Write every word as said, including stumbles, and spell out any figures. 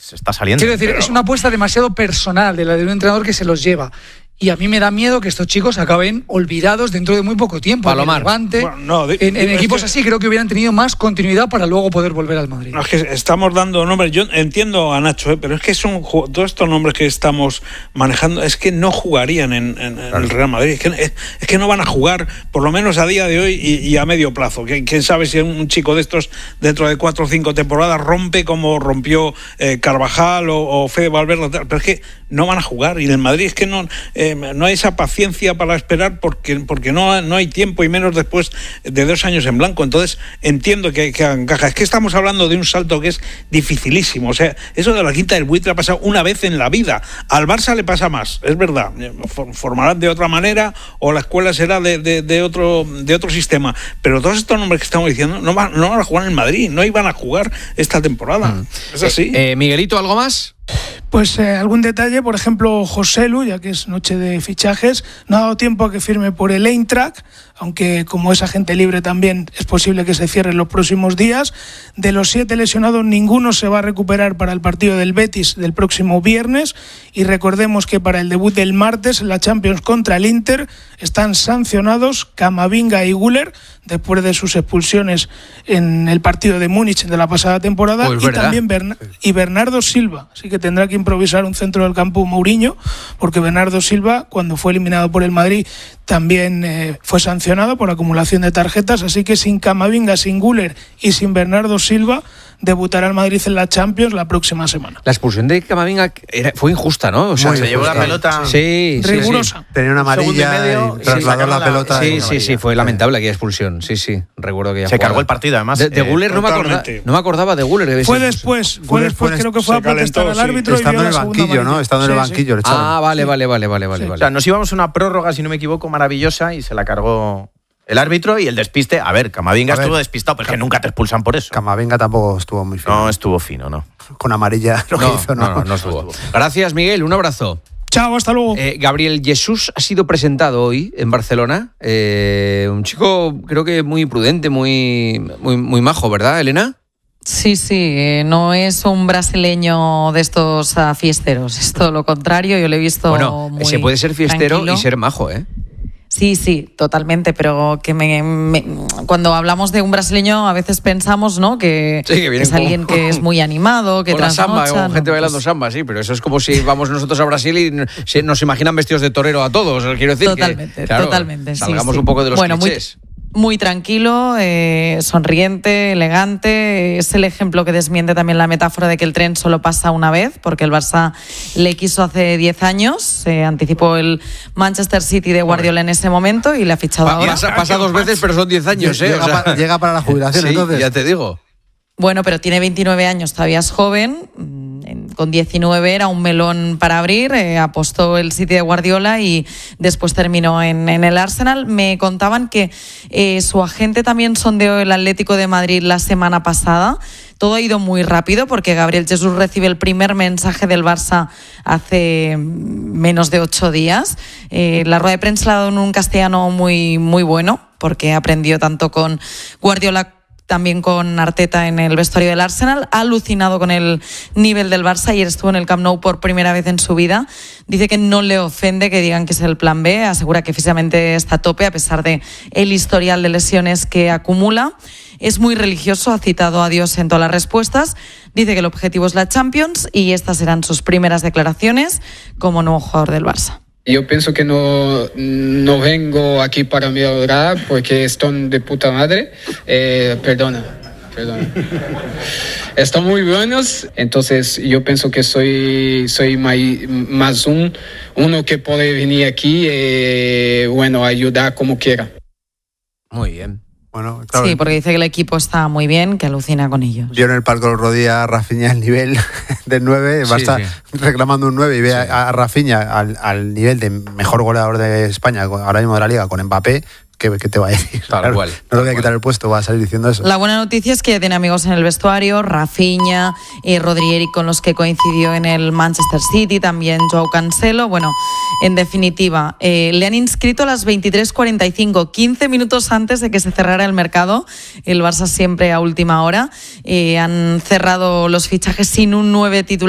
se está saliendo. Quiero decir, pero... es una apuesta demasiado personal de la de un entrenador que se los lleva. Y a mí me da miedo que estos chicos acaben olvidados dentro de muy poco tiempo. Palomar. En, el Bueno, no, de, en, en equipos que, así creo que hubieran tenido más continuidad para luego poder volver al Madrid. No, es que estamos dando nombres, yo entiendo a Nacho, ¿eh? Pero es que son todos estos nombres que estamos manejando, es que no jugarían en, en, en el Real Madrid, es que, es, es que no van a jugar, por lo menos a día de hoy y, y a medio plazo. ¿Quién sabe si un chico de estos dentro de cuatro o cinco temporadas rompe como rompió eh, Carvajal o, o Fede Valverde? Pero es que no van a jugar, y en el Madrid es que no, eh, no hay esa paciencia para esperar porque, porque no, no hay tiempo, y menos después de dos años en blanco. Entonces entiendo que, que encaja. Es que estamos hablando de un salto que es dificilísimo. O sea, eso de la quinta del buitre ha pasado una vez en la vida. Al Barça le pasa más, es verdad. Formarán de otra manera o la escuela será de, de, de, otro, de otro sistema. Pero todos estos nombres que estamos diciendo no van, no van a jugar en Madrid, no iban a jugar esta temporada. Mm. Es así. Eh, eh, Miguelito, ¿algo más? Pues eh, algún detalle, por ejemplo, Joselu, ya que es noche de fichajes, no ha dado tiempo a que firme por el Eintracht, aunque como es agente libre también es posible que se cierre en los próximos días. De los siete lesionados, ninguno se va a recuperar para el partido del Betis del próximo viernes, y recordemos que para el debut del martes en la Champions contra el Inter están sancionados Camavinga y Güler después de sus expulsiones en el partido de Múnich de la pasada temporada, pues y verdad. también Bern- y Bernardo Silva, así que tendrá que improvisar un centro del campo Mourinho, porque Bernardo Silva, cuando fue eliminado por el Madrid, también eh, fue sancionado por acumulación de tarjetas, así que sin Camavinga, sin Güler y sin Bernardo Silva debutará el Madrid en la Champions la próxima semana. La expulsión de Camavinga era, fue injusta, ¿no? O sea, se llevó la pelota sí, sí, rigurosa. Sí. Tenía una amarilla y, medio, y trasladó la, la pelota. Sí, sí, sí, fue lamentable aquella expulsión. Sí, sí, recuerdo que se jugada. Cargó el partido, además. De, de eh, Güler no, me acordaba, no me acordaba de Güler. Fue después, fue después, creo que fue a protestar al árbitro sí. y vio Estando en el banquillo, ¿no? Estando en el banquillo. Sí, sí. Ah, vale, vale, vale, vale, vale, sí. vale. O sea, nos íbamos a una prórroga, si no me equivoco, maravillosa, y se la cargó el árbitro, y el despiste. A ver, Camavinga a ver, estuvo despistado, pero es que nunca te expulsan por eso. Camavinga tampoco estuvo muy fino. No estuvo fino, ¿no? Con amarilla lo no, que hizo, no. No, no, no estuvo. No estuvo. Gracias, Miguel, un abrazo. Chao, hasta luego. Eh, Gabriel Jesús ha sido presentado hoy en Barcelona. Eh, un chico, creo que muy prudente, muy, muy, muy majo, ¿verdad, Elena? Sí, sí, eh, no es un brasileño de estos uh, fiesteros, es todo lo contrario. Yo lo he visto bueno, muy se puede ser fiestero tranquilo. Y ser majo, ¿eh? Sí, sí, totalmente, pero que me, me, cuando hablamos de un brasileño a veces pensamos, ¿no? Que, sí, que, que es alguien con, que es muy animado, que con la samba, con ¿no? gente bailando pues, samba, sí, pero eso es como si vamos nosotros a Brasil y nos imaginan vestidos de torero a todos, quiero decir. Totalmente, que, claro, totalmente. Salgamos sí, un poco de los bueno, clichés. Muy, muy tranquilo, eh, sonriente, elegante. Es el ejemplo que desmiente también la metáfora de que el tren solo pasa una vez, porque el Barça le quiso hace diez años, se anticipó el Manchester City de Guardiola en ese momento y le ha fichado pa- ahora. Pasa, pasa dos veces, pero son diez años, ¿eh? Llega, o sea, pa- llega para la jubilación, sí, entonces. Ya te digo. Bueno, pero tiene veintinueve años, todavía es joven. Con diecinueve era un melón para abrir, eh, apostó el City de Guardiola y después terminó en, en el Arsenal. Me contaban que eh, su agente también sondeó el Atlético de Madrid la semana pasada. Todo ha ido muy rápido porque Gabriel Jesús recibe el primer mensaje del Barça hace menos de ocho días. Eh, la rueda de prensa la ha dado en un castellano muy, muy bueno, porque aprendió tanto con Guardiola también con Arteta en el vestuario del Arsenal. Ha alucinado con el nivel del Barça. Ayer estuvo en el Camp Nou por primera vez en su vida. Dice que no le ofende que digan que es el plan B. Asegura que físicamente está a tope a pesar de el historial de lesiones que acumula. Es muy religioso, ha citado a Dios en todas las respuestas. Dice que el objetivo es la Champions y estas serán sus primeras declaraciones como nuevo jugador del Barça. Yo pienso que no, no vengo aquí para mejorar porque están de puta madre. Eh, perdona, perdona. Están muy buenos, entonces yo pienso que soy, soy más un, uno que puede venir aquí y eh, bueno, ayudar como quiera. Muy bien. Bueno, claro, sí, porque dice que el equipo está muy bien, que alucina con ellos. Vio en el Parque de los Rodillas a Rafinha el nivel de nueve, va a estar sí. reclamando un nueve y ve sí. a, a Rafinha al, al nivel de mejor goleador de España, ahora mismo de la Liga, con Mbappé. ¿Qué, ¿Qué te va a decir? Tal claro, cual, no le voy a cual. quitar el puesto, va a salir diciendo eso. La buena noticia es que ya tiene amigos en el vestuario, Rafinha, eh, Rodrieri, con los que coincidió en el Manchester City, también Joao Cancelo. Bueno, en definitiva, eh, le han inscrito a las veintitrés cuarenta y cinco, quince minutos antes de que se cerrara el mercado. El Barça siempre a última hora. Eh, han cerrado los fichajes sin un nueve titular.